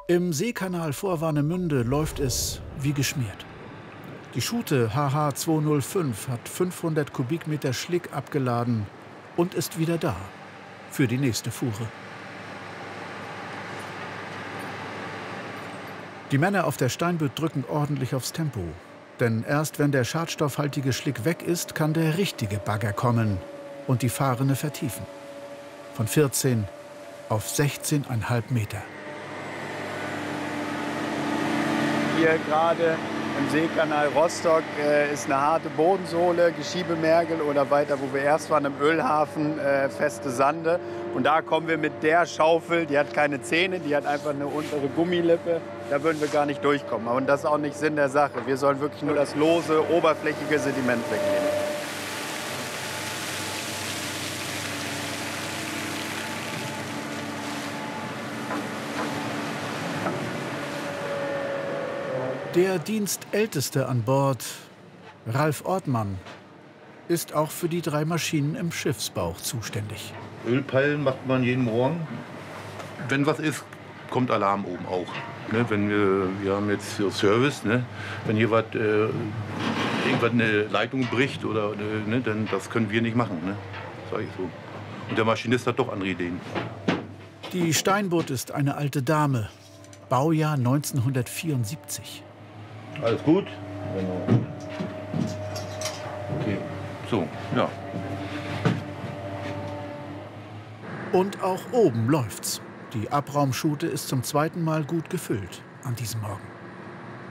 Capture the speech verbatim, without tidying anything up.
Im Seekanal vor Warnemünde läuft es wie geschmiert. Die Schute H H zweihundertfünf hat fünfhundert Kubikmeter Schlick abgeladen und ist wieder da für die nächste Fuhre. Die Männer auf der Steinbütt drücken ordentlich aufs Tempo. Denn erst wenn der schadstoffhaltige Schlick weg ist, kann der richtige Bagger kommen und die Fahrrinne vertiefen. Von vierzehn auf sechzehn Komma fünf Meter. Hier gerade im Seekanal Rostock äh, ist eine harte Bodensohle, Geschiebemergel oder weiter, wo wir erst waren, im Ölhafen, äh, feste Sande. Und da kommen wir mit der Schaufel, die hat keine Zähne, die hat einfach eine untere Gummilippe. Da würden wir gar nicht durchkommen. Und das ist auch nicht Sinn der Sache. Wir sollen wirklich nur das lose, oberflächige Sediment wegnehmen. Der Dienstälteste an Bord, Ralf Ortmann, ist auch für die drei Maschinen im Schiffsbauch zuständig. Ölpeilen macht man jeden Morgen. Wenn was ist, kommt Alarm oben auch. Ne, wenn wir, wir haben jetzt hier Service, ne, wenn hier was, äh, irgendwas eine Leitung bricht, oder, äh, ne, dann das können wir nicht machen, ne, sag ich so. Und der Maschinist hat doch andere Ideen. Die Steinbutt ist eine alte Dame, Baujahr neunzehnhundertvierundsiebzig. Alles gut? Genau. Okay, so, ja. Und auch oben läuft's. Die Abraumschute ist zum zweiten Mal gut gefüllt an diesem Morgen.